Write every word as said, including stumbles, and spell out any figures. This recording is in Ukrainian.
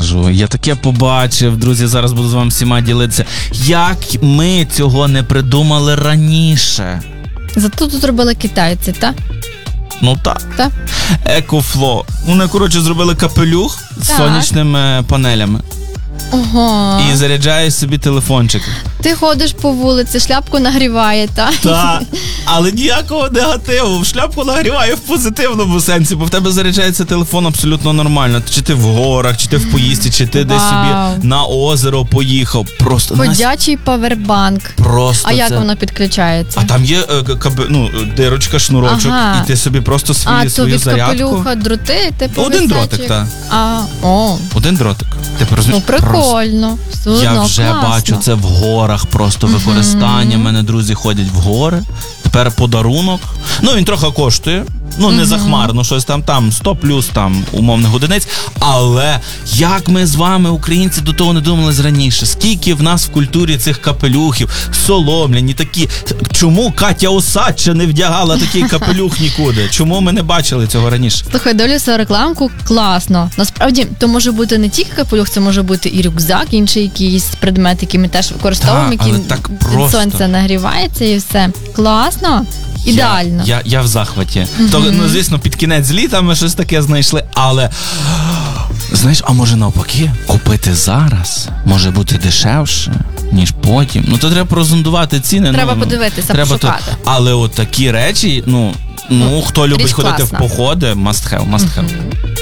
скажу. Я таке побачив, друзі, зараз буду з вами всіма ділитися. Як ми цього не придумали раніше? Зато тут робили китайці, так? Ну так. Так. Екофло. Вони, коротше, зробили капелюх з Так. сонячними панелями. Ого. І заряджаєш собі телефончик. Ти ходиш по вулиці, шляпку нагріває, так? Так, але ніякого негативу. Шляпку нагріває в позитивному сенсі, бо в тебе заряджається телефон абсолютно нормально. Чи ти в горах, чи ти в поїзді, чи ти десь Вау. собі на озеро поїхав. Просто Ходячий павербанк. Просто А як це... воно підключається? А там є е, каб... ну, дирочка, шнурочок, Ага. і ти собі просто свої, А, то свою від зарядку. капелюха дроти, типу Один висять, дротик, як- так. А, о, Один дротик. Ти ну розумієш? прикольно. Все Я одно вже класно. бачу це в горах, просто використання. У мене друзі ходять в гори. Тепер подарунок. Ну, він трохи коштує. Ну, не захмарно, щось там, там, сто плюс там умовних одиниць. Але як ми з вами, українці, до того не думали раніше? Скільки в нас в культурі цих капелюхів, соломляні такі. Чому Катя Осадча не вдягала такий капелюх нікуди? Чому ми не бачили цього раніше? Слухай, дивлюся рекламку, класно. Насправді, то може бути не тільки капелюх, це може бути і рюкзак, інший якийсь предмет, який ми теж використовуємо, Так, але який так від просто. сонця нагрівається і все. Класно. Ідеально. Я, я, я в захваті. Mm-hmm. То, ну, звісно, під кінець літа ми щось таке знайшли, але, знаєш, а може навпаки, купити зараз може бути дешевше, ніж потім. Ну, то треба прозондувати ціни. Треба ну, подивитися, треба пошукати. То, але от такі речі, ну, ну, хто любить річ ходити класна. в походи, must have, must have.